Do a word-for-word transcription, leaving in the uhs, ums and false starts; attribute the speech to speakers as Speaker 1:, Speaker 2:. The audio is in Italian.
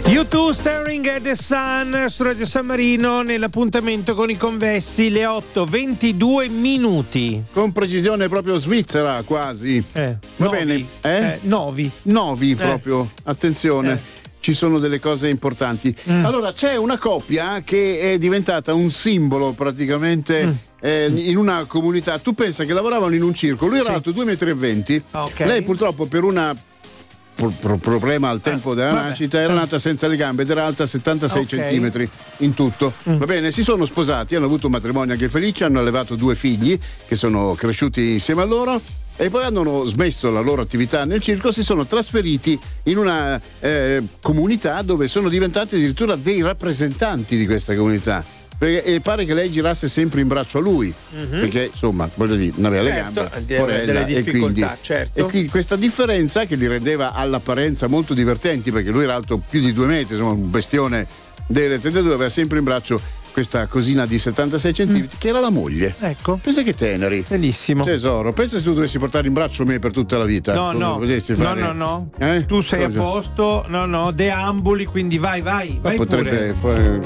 Speaker 1: You two staring at the sun su Radio San Marino nell'appuntamento con i convessi, le otto e ventidue minuti.
Speaker 2: Con precisione proprio svizzera quasi.
Speaker 1: Eh,
Speaker 2: Va
Speaker 1: novi.
Speaker 2: bene? Eh?
Speaker 1: Eh, novi.
Speaker 2: Novi
Speaker 1: Eh.
Speaker 2: proprio, attenzione.
Speaker 1: Eh.
Speaker 2: Ci sono delle cose importanti.
Speaker 1: Mm.
Speaker 2: Allora, c'è una coppia che è diventata un simbolo praticamente
Speaker 1: Mm.
Speaker 2: eh, in una comunità. Tu pensa che lavoravano in un circo, lui era
Speaker 1: Sì.
Speaker 2: alto due metri e venti.
Speaker 1: Ok.
Speaker 2: Lei purtroppo per una pro- pro- problema al tempo della
Speaker 1: vabbè.
Speaker 2: nascita era nata senza le gambe ed era alta settantasei
Speaker 1: Ok.
Speaker 2: centimetri in tutto.
Speaker 1: Mm.
Speaker 2: Va bene, si sono sposati, hanno avuto un matrimonio anche felice, hanno allevato due figli che sono cresciuti insieme a loro e poi hanno smesso la loro attività nel circo, si sono trasferiti in una eh, comunità dove sono diventati addirittura dei rappresentanti di questa comunità. Perché, e pare che lei girasse sempre in braccio a lui,
Speaker 1: Mhm.
Speaker 2: perché insomma, voglio dire, non aveva
Speaker 1: Certo,
Speaker 2: le gambe,
Speaker 1: al di là
Speaker 2: porella,
Speaker 1: delle
Speaker 2: e
Speaker 1: difficoltà,
Speaker 2: quindi,
Speaker 1: certo.
Speaker 2: e quindi questa differenza che li rendeva all'apparenza molto divertenti, perché lui era alto più di due metri, insomma un bestione delle trentadue, aveva sempre in braccio questa cosina di settantasei centimetri che era la moglie.
Speaker 1: Ecco.
Speaker 2: Pensa che teneri.
Speaker 1: Bellissimo.
Speaker 2: Tesoro, pensa se tu dovessi portare in braccio me per tutta la vita.
Speaker 1: No,
Speaker 2: Cosa
Speaker 1: no,
Speaker 2: potresti
Speaker 1: no,
Speaker 2: fare?
Speaker 1: no, no.
Speaker 2: Eh?
Speaker 1: Tu sei
Speaker 2: Cosa?
Speaker 1: a posto, no, no, deambuli, quindi vai, vai,
Speaker 2: Ma
Speaker 1: vai
Speaker 2: potrebbe
Speaker 1: pure.
Speaker 2: fare-